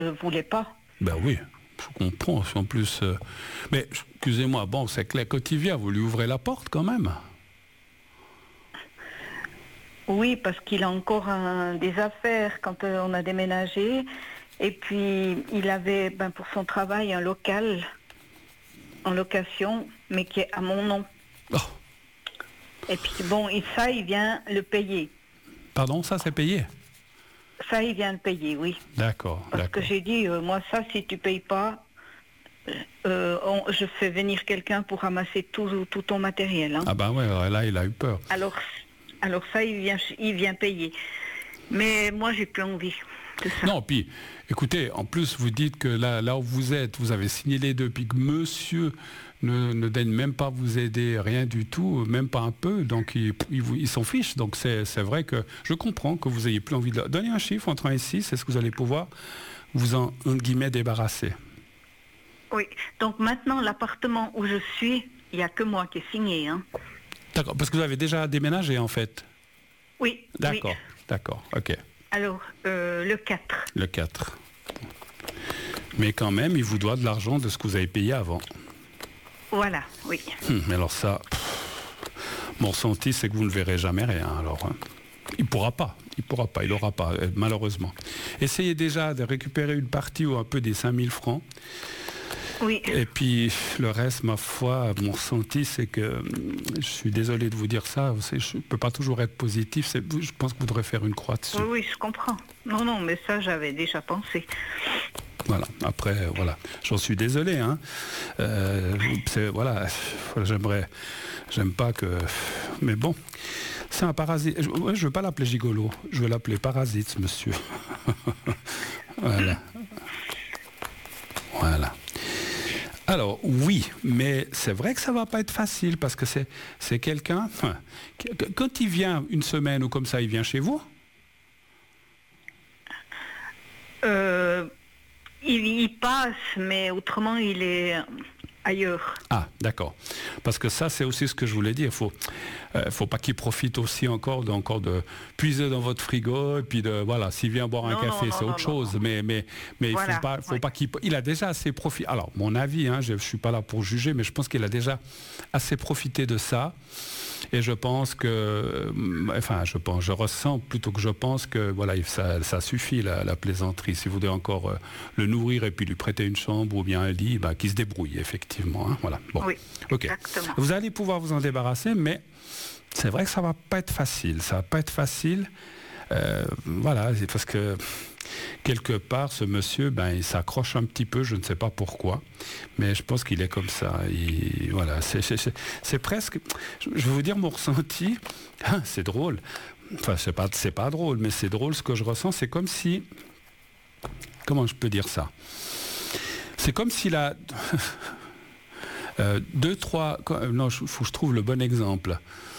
voulait pas. Ben oui, je comprends. En plus, mais excusez-moi, bon, c'est clair, quand il vient, vous lui ouvrez la porte quand même. Oui, parce qu'il a encore des affaires quand on a déménagé. Et puis, il avait, pour son travail, un local en location, mais qui est à mon nom. Oh. Et puis, bon, et ça, il vient le payer. Pardon, ça c'est payé? Ça, il vient le payer, oui. D'accord. Parce que j'ai dit, moi, ça, si tu payes pas, je fais venir quelqu'un pour ramasser tout ton matériel. Hein. Ah ben ouais, là, il a eu peur. Alors ça, il vient payer. Mais moi, j'ai plus envie de ça. Non, puis, écoutez, en plus, vous dites que là où vous êtes, vous avez signé les deux, puis que monsieur ne daigne même pas vous aider, rien du tout, même pas un peu, donc il s'en fiche. Donc c'est vrai que je comprends que vous ayez plus envie de... Donnez un chiffre entre 1 et 6, est-ce que vous allez pouvoir vous en, entre guillemets, débarrasser? Oui, donc maintenant, l'appartement où je suis, il n'y a que moi qui ai signé. Hein. D'accord, parce que vous avez déjà déménagé en fait. Oui. D'accord, oui. D'accord, ok. Alors, le 4. Le 4. Mais quand même, il vous doit de l'argent de ce que vous avez payé avant. Voilà, oui. Mais alors ça, mon ressenti, c'est que vous ne verrez jamais rien. Alors, hein. Il n'aura pas, malheureusement. Essayez déjà de récupérer une partie ou un peu des 5 000 francs. Oui. Et puis le reste, ma foi, mon ressenti, c'est que, je suis désolé de vous dire ça, je ne peux pas toujours être positif, je pense que vous devrez faire une croix dessus. Oui, je comprends. Non, mais ça, j'avais déjà pensé. Voilà, après, voilà, j'en suis désolé, hein. Voilà, j'aime pas que... Mais bon, c'est un parasite. Je ne veux pas l'appeler gigolo, je veux l'appeler parasite, ce monsieur. Voilà. Alors, oui, mais c'est vrai que ça va pas être facile, parce que c'est quelqu'un... Quand il vient une semaine ou comme ça, il vient chez vous? Il passe, mais autrement, il est ailleurs. Ah, d'accord. Parce que ça, c'est aussi ce que je voulais dire. Faut pas qu'il profite aussi encore de puiser dans votre frigo et puis voilà, s'il vient boire un café, c'est autre chose. Mais voilà, faut pas qu'il a déjà assez profité. Alors, mon avis, hein, je suis pas là pour juger, mais je pense qu'il a déjà assez profité de ça. Et je pense que, je ressens plutôt que je pense que voilà, ça suffit la plaisanterie. Si vous voulez encore le nourrir et puis lui prêter une chambre ou bien un lit, qu'il se débrouille effectivement. Hein, voilà. Bon. Oui, ok. Exactement. Vous allez pouvoir vous en débarrasser, mais c'est vrai que ça va pas être facile. Ça va pas être facile. Voilà, c'est parce que quelque part, ce monsieur, il s'accroche un petit peu, je ne sais pas pourquoi, mais je pense qu'il est comme ça. Voilà, c'est presque, je vais vous dire mon ressenti, c'est drôle, enfin c'est pas drôle, mais c'est drôle ce que je ressens, c'est comme si, comment je peux dire ça? C'est comme s'il a deux, trois, non, faut que je trouve le bon exemple.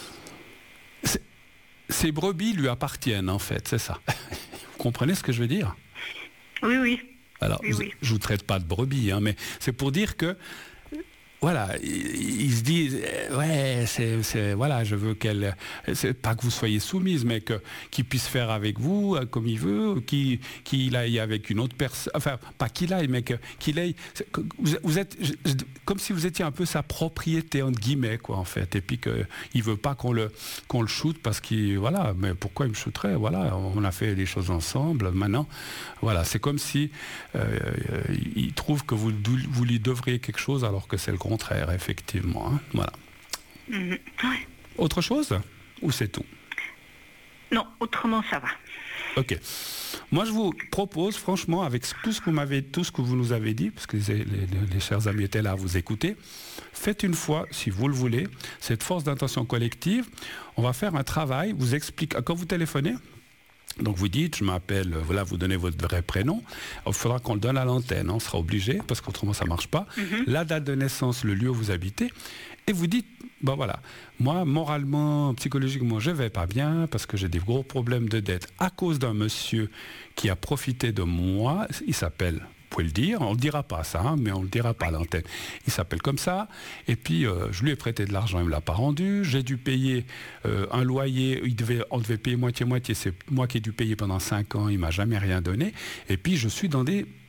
Ces brebis lui appartiennent en fait, c'est ça. Vous comprenez ce que je veux dire? Oui. Alors, oui. Je ne vous traite pas de brebis, hein, mais c'est pour dire que, voilà, ils se disent, ouais, voilà, je veux qu'elle, c'est pas que vous soyez soumise, mais qu'il puisse faire avec vous comme il veut, qu'il aille avec une autre personne, enfin, pas qu'il aille, mais qu'il aille, vous êtes, comme si vous étiez un peu sa propriété, entre guillemets, quoi, en fait, et puis qu'il veut pas qu'on le shoote parce qu'il, voilà, mais pourquoi il me shooterait? Voilà, on a fait des choses ensemble, maintenant, voilà, c'est comme si il trouve que vous lui devriez quelque chose alors que c'est le contraire, effectivement. Hein, voilà. Ouais. Autre chose? Ou c'est tout? Non, autrement ça va. Ok. Moi, je vous propose, franchement, avec tout ce que vous nous avez dit, parce que les chers amis étaient là à vous écouter, faites une fois, si vous le voulez, cette force d'intention collective. On va faire un travail, vous explique, quand vous téléphonez, donc vous dites, je m'appelle, voilà, vous donnez votre vrai prénom. Il faudra qu'on le donne à l'antenne, on sera obligé, parce qu'autrement ça ne marche pas. La date de naissance, le lieu où vous habitez, et vous dites, voilà, moi, moralement, psychologiquement, je ne vais pas bien, parce que j'ai des gros problèmes de dette à cause d'un monsieur qui a profité de moi, il s'appelle... Vous pouvez le dire, on ne le dira pas ça, hein, mais on ne le dira pas à l'antenne. Il s'appelle comme ça, et puis je lui ai prêté de l'argent, il ne me l'a pas rendu, j'ai dû payer un loyer, on devait payer moitié-moitié, c'est moi qui ai dû payer pendant 5 ans, il ne m'a jamais rien donné, et puis je suis dans des